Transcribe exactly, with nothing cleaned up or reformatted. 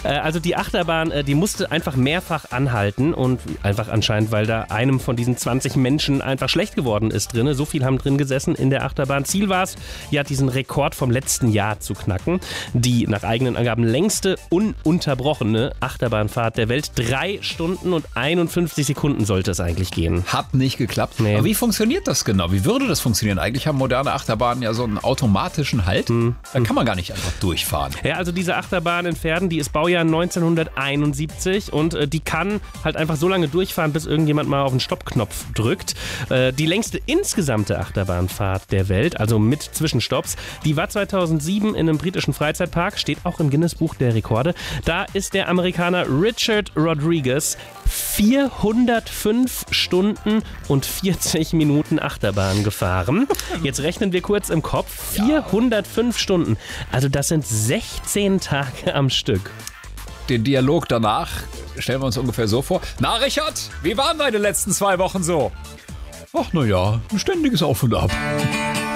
Äh, also die Achterbahn, äh, die musste einfach mehrfach anhalten und einfach anscheinend, weil da einem von diesen zwanzig Menschen einfach schlecht geworden ist drin. So viel haben drin gesessen in der Achterbahn. Ziel war es, ja, diesen Rekord vom letzten Jahr zu knacken. Die nach eigenen Angaben längste ununterbrochene Achterbahnfahrt der Welt. Drei Stunden und einundfünfzig Sekunden sollte es eigentlich gehen. Hat nicht geklappt. Nee. Aber wie funktioniert das genau? Wie würde das funktionieren? Eigentlich haben moderne Achterbahnen ja so einen automatischen Halt. Hm. Da kann man gar nicht einfach durchfahren. Ja, also diese Achterbahn in Pferden, die ist Baujahr neunzehnhunderteinundsiebzig und äh, die kann halt einfach so lange durchfahren, bis irgendjemand mal auf den Stoppknopf drückt. Äh, die längste insgesamte Achterbahnfahrt der Welt, also mit Zwischenstopps, die war zweitausendsieben in einem britischen Freizeitpark, steht auch im Guinness-Buch der Rekorde. Da ist der Amerikaner Richard Rodriguez vierhundertfünf Stunden und vierzig Minuten Achterbahn gefahren. Jetzt rechnen wir kurz im Kopf. vierhundertfünf Stunden. Also das sind sechzehn Tage am Stück. Den Dialog danach stellen wir uns ungefähr so vor. Na Richard, wie waren deine letzten zwei Wochen so? Ach na ja, ein ständiges Auf und Ab.